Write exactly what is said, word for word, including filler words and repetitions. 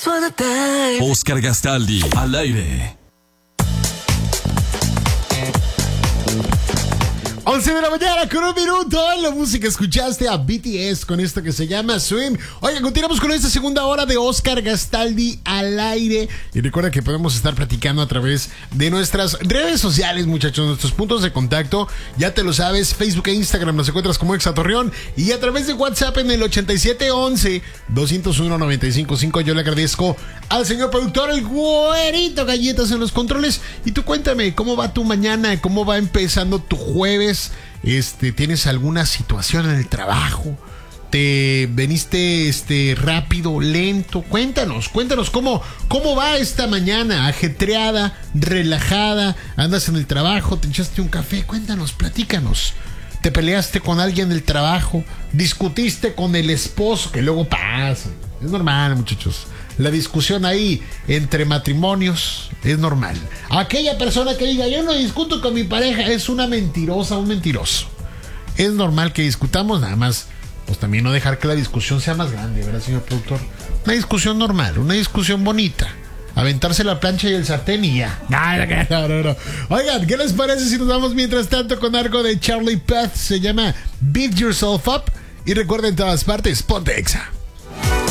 for the day. Oscar Gastaldi, al aire. once de la mañana con un minuto. En la música escuchaste a B T S con esto que se llama Swim. Oiga, continuamos con esta segunda hora de Oscar Gastaldi al aire. Y recuerda que podemos estar platicando a través de nuestras redes sociales, muchachos. Nuestros puntos de contacto, ya te lo sabes, Facebook e Instagram nos encuentras como Exa Torreón. Y a través de WhatsApp en el ochenta y siete once, doscientos uno, noventa y cinco cinco. Yo le agradezco al señor productor, el güerito Galletas en los controles. Y tú cuéntame, ¿cómo va tu mañana? ¿Cómo va empezando tu jueves? Este, ¿tienes alguna situación en el trabajo? ¿Te veniste este rápido, lento? Cuéntanos, cuéntanos cómo, cómo va esta mañana, ajetreada, relajada, andas en el trabajo, te echaste un café, cuéntanos, platícanos. ¿Te peleaste con alguien del trabajo? ¿Discutiste con el esposo? Que luego pasa. Es normal, muchachos. La discusión ahí entre matrimonios es normal. Aquella persona que diga yo no discuto con mi pareja es una mentirosa, un mentiroso. Es normal que discutamos, nada más pues también no dejar que la discusión sea más grande, ¿verdad, señor productor? Una discusión normal, una discusión bonita. Aventarse la plancha y el sartén y ya. No, no, no. Oigan, ¿qué les parece si nos vamos mientras tanto con algo de Charlie Puth? Se llama Beat Yourself Up. Y recuerden, en todas partes, ponte Exa.